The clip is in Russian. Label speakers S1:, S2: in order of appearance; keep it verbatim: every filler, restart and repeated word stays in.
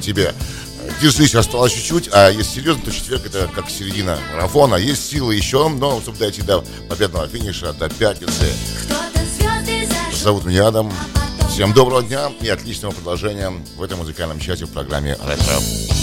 S1: тебе: держись, осталось чуть-чуть, а если серьезно, то четверг — это как середина марафона. Есть силы еще, но чтобы дойти до победного финиша, до пятницы. Зовут меня Адам. Всем доброго дня и отличного продолжения в этом музыкальном чате в программе «Ретро».